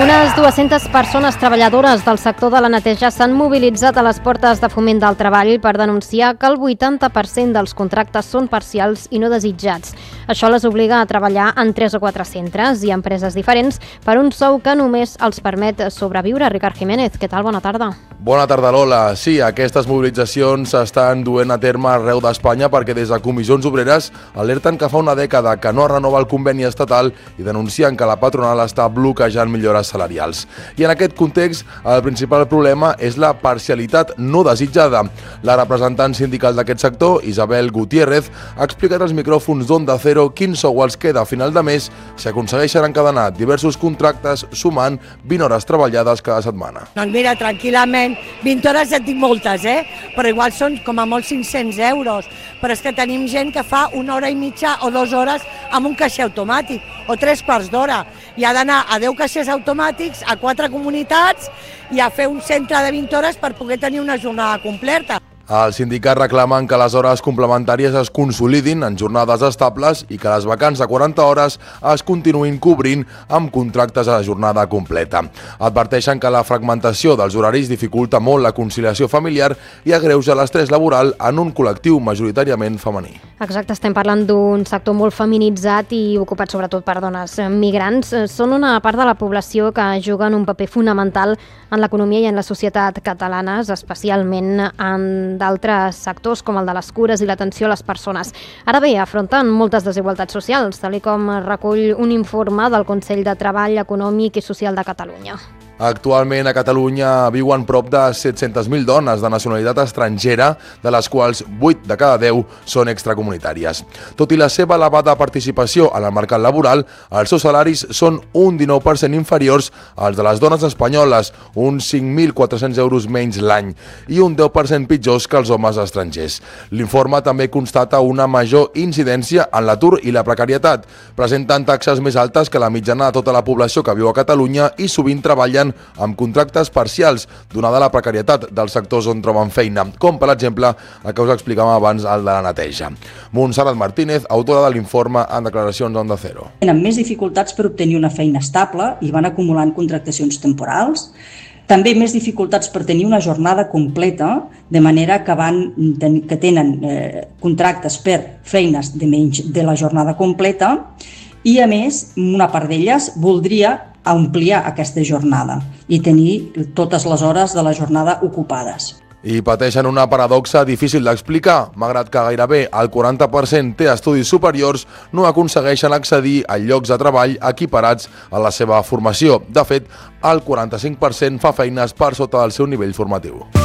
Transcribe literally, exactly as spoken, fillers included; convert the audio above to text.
Unes dues-centes persones treballadores del sector de la neteja s'han mobilitzat a les portes de Foment del Treball per denunciar que el vuitanta per cent dels contractes són parcials i no desitjats. Això les obliga a treballar en tres o quatre centres i empreses diferents per un sou que només els permet sobreviure. Ricard Jiménez, què tal? Bona tarda. Bona tarda, Lola. Sí, aquestes mobilitzacions s'estan duent a terme arreu d'Espanya perquè des de comissions obreres alerten que fa una dècada que no es renova el conveni estatal i denuncien que la patronal està bloquejant millores salarials. I en aquest context, el principal problema és la parcialitat no desitjada. La representant sindical d'aquest sector, Isabel Gutiérrez, ha explicat als micròfons d'Onda Cero quin sou els queda a final de mes si aconsegueixen encadenar diversos contractes sumant vint hores treballades cada setmana. Doncs mira, tranquil·lament, vint hores ja tinc moltes, eh? Però igual són com a molt cinc-cents euros. Però és que tenim gent que fa una hora i mitja o dues hores amb un caixer automàtic, o tres quarts d'hora. I ha d'anar a deu caixers automàtics, a quatre comunitats i a fer un centre de vint hores per poder tenir una jornada completa. Els sindicats reclamen que les hores complementàries es consolidin en jornades estables i que les vacants de quaranta hores es continuïn cobrint amb contractes a jornada completa. Adverteixen que la fragmentació dels horaris dificulta molt la conciliació familiar i agreuja l'estrès laboral en un col·lectiu majoritàriament femení. Exacte, estem parlant d'un sector molt feminitzat i ocupat sobretot per dones migrants. Són una part de la població que juguen un paper fonamental en l'economia i en la societat catalanes, especialment en d'altres sectors com el de les cures i l'atenció a les persones. Ara bé, afronten moltes desigualtats socials, tal com recull un informe del Consell de Treball Econòmic i Social de Catalunya. Actualment a Catalunya viuen prop de set-centes mil dones de nacionalitat estrangera, de les quals vuit de cada deu són extracomunitàries. Tot i la seva elevada participació en el mercat laboral, els seus salaris són un dinou per cent inferiors als de les dones espanyoles, uns cinc mil quatre-cents euros menys l'any, i un deu per cent pitjors que els homes estrangers. L'informe també constata una major incidència en l'atur i la precarietat. Presenten taxes més altes que la mitjana de tota la població que viu a Catalunya i sovint treballen amb contractes parcials, donada la precarietat dels sectors on troben feina, com per exemple el que us explicàvem abans, el de la neteja. Montserrat Martínez, autora de l'informe en declaracions d'Onda Cero. Tenen més dificultats per obtenir una feina estable i van acumulant contractacions temporals. També més dificultats per tenir una jornada completa, de manera que, van, que tenen eh, contractes per feines de menys de la jornada completa i, a més, una part d'elles voldria ampliar aquesta jornada i tenir totes les hores de la jornada ocupades. I pateixen una paradoxa difícil d'explicar. Malgrat que gairebé el quaranta per cent té estudis superiors, no aconsegueixen accedir a llocs de treball equiparats a la seva formació. De fet, el quaranta-cinc per cent fa feines per sota del seu nivell formatiu.